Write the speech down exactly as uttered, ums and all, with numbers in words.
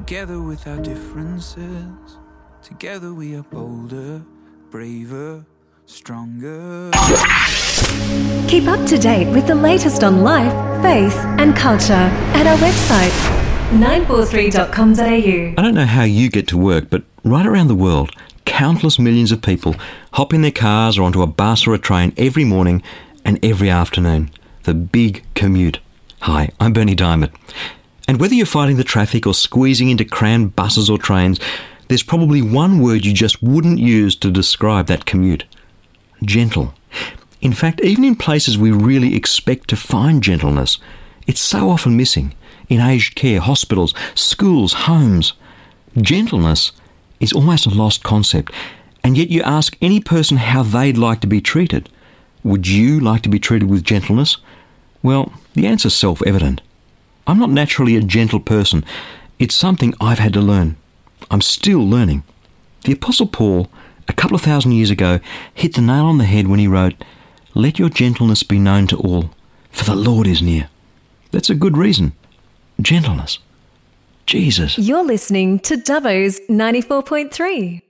Together with our differences, together we are bolder, braver, stronger. Keep up to date with the latest on life, faith and culture at our website nine four three dot com dot a u. I don't know how you get to work, but right around the world, countless millions of people hop in their cars or onto a bus or a train every morning and every afternoon. The big commute. Hi, I'm Bernie Diamond. And whether you're fighting the traffic or squeezing into crammed buses or trains, there's probably one word you just wouldn't use to describe that commute. Gentle. In fact, even in places we really expect to find gentleness, it's so often missing. In aged care, hospitals, schools, homes. Gentleness is almost a lost concept. And yet you ask any person how they'd like to be treated. Would you like to be treated with gentleness? Well, the answer's self-evident. I'm not naturally a gentle person. It's something I've had to learn. I'm still learning. The Apostle Paul, a couple of thousand years ago, hit the nail on the head when he wrote, "Let your gentleness be known to all, for the Lord is near." That's a good reason. Gentleness. Jesus. You're listening to Dubbo's ninety-four point three.